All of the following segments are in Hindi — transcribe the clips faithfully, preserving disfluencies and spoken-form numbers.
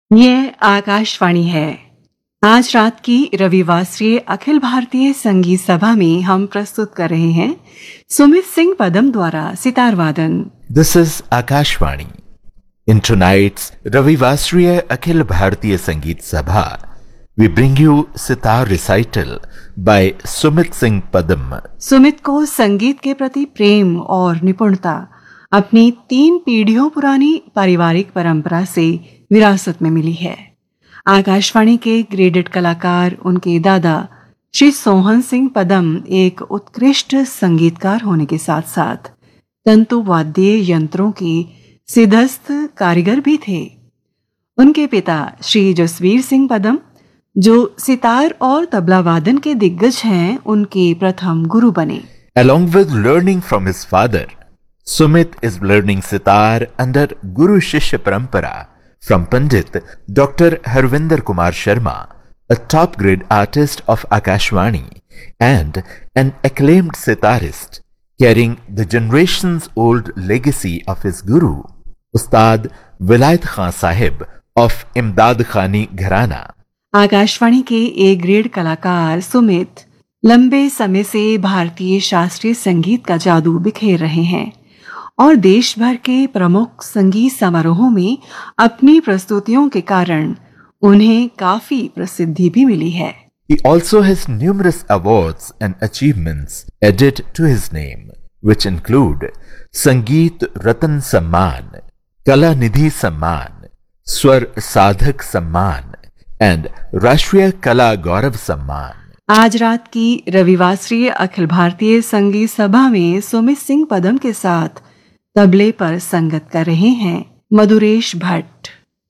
ये आकाशवाणी है। आज रात की रविवासरीय अखिल भारतीय संगीत सभा में हम प्रस्तुत कर रहे हैं सुमित सिंह पदम द्वारा सितार वादन। This is Akashvani. In tonight's Ravivasriya Akhil Bharatiya Sangeet Sabha, we bring you sitar recital by Sumit Singh Padam. Sumit को संगीत के प्रति प्रेम और निपुणता अपनी तीन पीढ़ियों पुरानी पारिवारिक परंपरा से विरासत में मिली है। आकाशवाणी के ग्रेडेड कलाकार उनके दादा श्री सोहन सिंह पदम एक उत्कृष्ट संगीतकार होने के साथ साथ तंतु वाद्य यंत्रों के सिद्धस्थ कारीगर भी थे। उनके पिता श्री जसवीर सिंह पदम, जो सितार और तबला वादन के दिग्गज हैं, उनके प्रथम गुरु बने। Along with learning from his father, Sumit is learning sitar under Guru Shishya Parampara from Pandit Doctor Harvinder Kumar Sharma, a top grade artist of Akashvani and an acclaimed sitarist, carrying the generations old legacy of his guru, Ustad Vilayat Khan Sahib of Imdad Khani Gharana. Akashvani के ए ग्रेड कलाकार सुमित लंबे समय से भारतीय शास्त्रीय संगीत का जादू बिखेर रहे हैं और देश भर के प्रमुख संगीत समारोहों में अपनी प्रस्तुतियों के कारण उन्हें काफी प्रसिद्धि भी मिली है। He also has numerous awards and achievements added to his name, which include Sangeet Ratan Samman, Kala Nidhi Samman, Swar Sadhak Samman and Rashtriya Kala Gaurav Samman. आज रात की रविवासरीय अखिल भारतीय संगीत सभा में सुमित सिंह पदम के साथ तबले पर संगत कर रहे हैं मधुरेश भट्ट।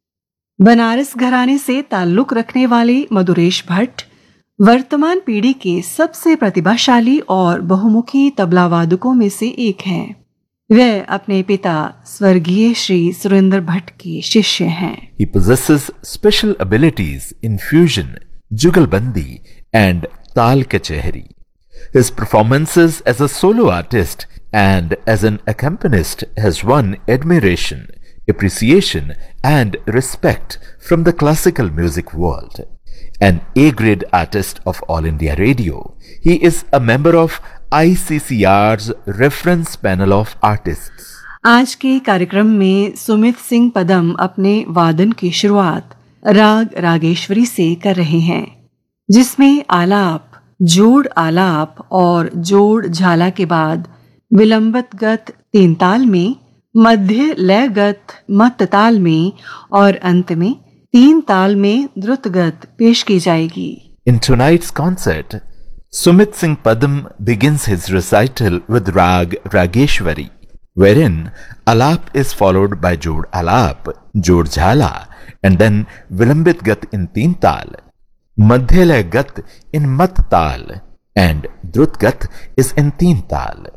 बनारस घराने से ताल्लुक रखने वाले मधुरेश भट्ट वर्तमान पीढ़ी के सबसे प्रतिभाशाली और बहुमुखी तबला वादकों में से एक हैं। वह अपने पिता स्वर्गीय श्री सुरेंद्र भट्ट के शिष्य हैं। He possesses special abilities in fusion, jugalbandi and tal kachehri. His performances as a solo artist and as an accompanist has won admiration, appreciation and respect from the classical music world. An A-grade artist of All India Radio, he is a member of I C C R's reference panel of artists. आज के कार्यक्रम में सुमित सिंह पदम अपने वादन की शुरुआत राग रागेश्वरी से कर रहे हैं, जिसमें आलाप, जोड़ आलाप और जोड़ झाला के बाद विलंबित गत तीन ताल में, मध्य लय गत मत ताल में और अंत में तीन ताल में द्रुत गत पेश की जाएगी। In tonight's concert, Sumit Singh Padam begins his recital with Rag Rageshwari, wherein Alap is followed by Jod Alap, Jod Jhala, and then Vilambit Gat in Teen Tal, Madhyalaya Gat in Mat Tal, and Drut Gat is in Teen Tal.